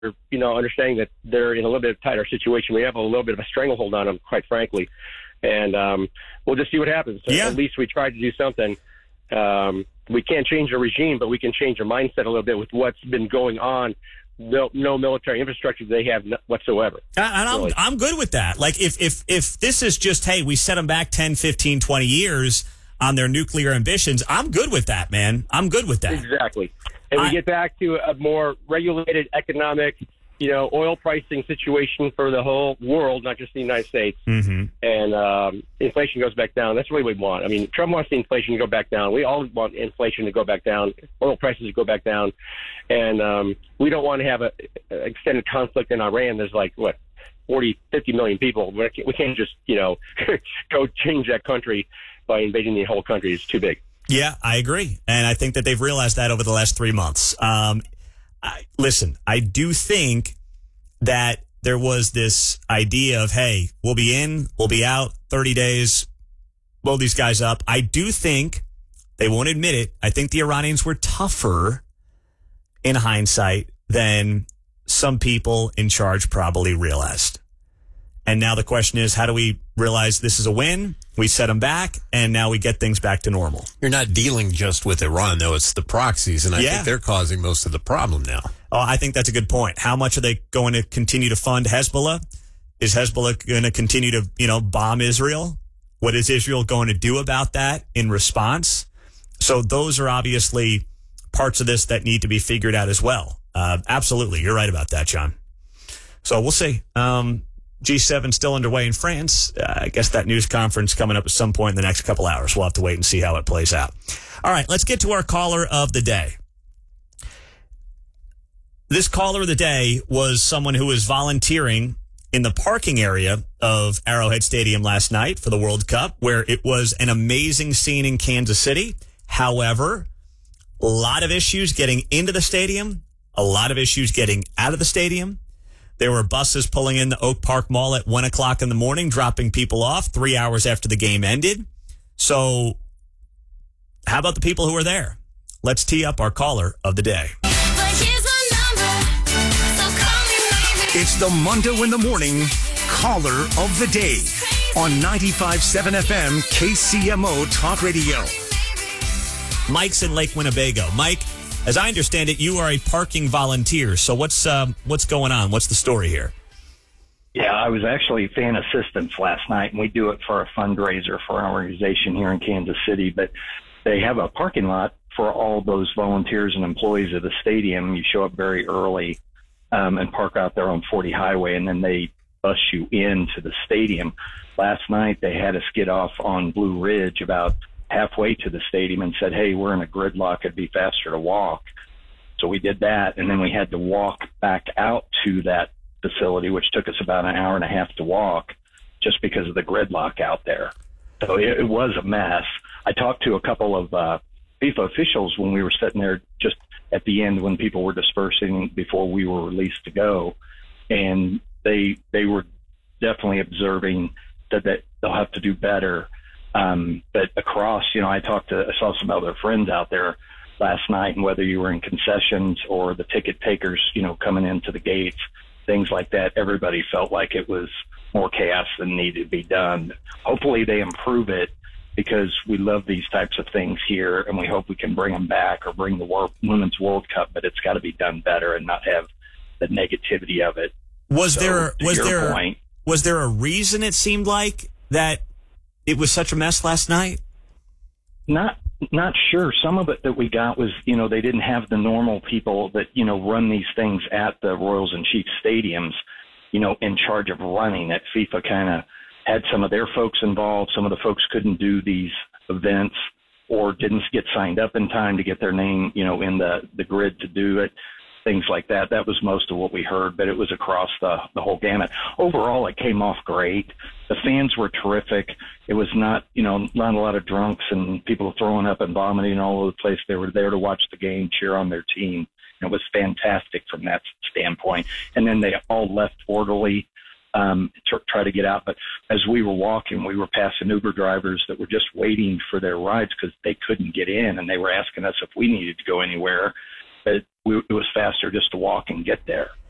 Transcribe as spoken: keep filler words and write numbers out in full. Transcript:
you know, understanding that they're in a little bit of tighter situation. We have a little bit of a stranglehold on them, quite frankly. And um, we'll just see what happens. Yeah. At least we tried to do something. Um, we can't change the regime, but we can change their mindset a little bit with what's been going on. No, no military infrastructure they have whatsoever. And I'm, really. I'm good with that. Like, if, if, if this is just, hey, we set them back ten, fifteen, twenty years on their nuclear ambitions, I'm good with that, man. I'm good with that. Exactly. And I, we get back to a more regulated economic, you know, oil pricing situation for the whole world, not just the United States. Mm-hmm. And um, inflation goes back down. That's what we want. I mean, Trump wants the inflation to go back down. We all want inflation to go back down, oil prices to go back down. And um, we don't want to have an extended conflict in Iran. There's like, what, forty, fifty million people. We can't, we can't just, you know, go change that country by invading the whole country. It's too big. Yeah, I agree. And I think that they've realized that over the last three months. Um, I, listen, I do think that there was this idea of, hey, we'll be in, we'll be out, thirty days, blow these guys up. I do think, they won't admit it, I think the Iranians were tougher in hindsight than some people in charge probably realized. And now the question is, how do we realize this is a win? We set them back, and now we get things back to normal. You're not dealing just with Iran, though. It's the proxies, and I Yeah. think they're causing most of the problem now. Oh, I think that's a good point. How much are they going to continue to fund Hezbollah? Is Hezbollah going to continue to, you know, bomb Israel? What is Israel going to do about that in response? So those are obviously parts of this that need to be figured out as well. Uh, absolutely. You're right about that, John. So we'll see. Um, G seven still underway in France. Uh, I guess that news conference coming up at some point in the next couple hours. We'll have to wait and see how it plays out. All right, let's get to our caller of the day. This caller of the day was someone who was volunteering in the parking area of Arrowhead Stadium last night for the World Cup, where it was an amazing scene in Kansas City. However, a lot of issues getting into the stadium, a lot of issues getting out of the stadium. There were buses pulling in the Oak Park Mall at one o'clock in the morning, dropping people off three hours after the game ended. So how about the people who were there? Let's tee up our caller of the day. It's the Mondo in the Morning Caller of the Day on ninety-five point seven F M K C M O Talk Radio. Mike's in Lake Winnebago. Mike, as I understand it, you are a parking volunteer. So what's um, what's going on? What's the story here? Yeah, I was actually fan assistance last night, and we do it for a fundraiser for an organization here in Kansas City. But they have a parking lot for all those volunteers and employees of the stadium. You show up very early um, and park out there on forty Highway, and then they bus you into the stadium. Last night, they had us get off on Blue Ridge about halfway to the stadium and said, hey, we're in a gridlock. It'd be faster to walk. So we did that, and then we had to walk back out to that facility, which took us about an hour and a half to walk just because of the gridlock out there. So it, it was a mess. I talked to a couple of uh, FIFA officials when we were sitting there just at the end when people were dispersing before we were released to go, and they they were definitely observing that, that they'll have to do better. Um, but across, you know, I talked to, I saw some other friends out there last night, and whether you were in concessions or the ticket takers, you know, coming into the gates, things like that, everybody felt like it was more chaos than needed to be done. Hopefully they improve it, because we love these types of things here, and we hope we can bring them back or bring the World, Women's World Cup, but it's got to be done better and not have the negativity of it. Was So, there, to was your there, point, was there a reason it seemed like that it was such a mess last night? Not not sure. Some of it that we got was, you know, they didn't have the normal people that, you know, run these things at the Royals and Chiefs stadiums, you know, in charge of running it. FIFA kind of had some of their folks involved. Some of the folks couldn't do these events or didn't get signed up in time to get their name, you know, in the, the grid to do it. Things like that. That was most of what we heard, but it was across the, the whole gamut. Overall, it came off great. The fans were terrific. It was not, you know, not a lot of drunks and people throwing up and vomiting all over the place. They were there to watch the game, cheer on their team. And it was fantastic from that standpoint. And then they all left orderly, um, to try to get out. But as we were walking, we were passing Uber drivers that were just waiting for their rides because they couldn't get in, and they were asking us if we needed to go anywhere. But we, it was faster just to walk and get there.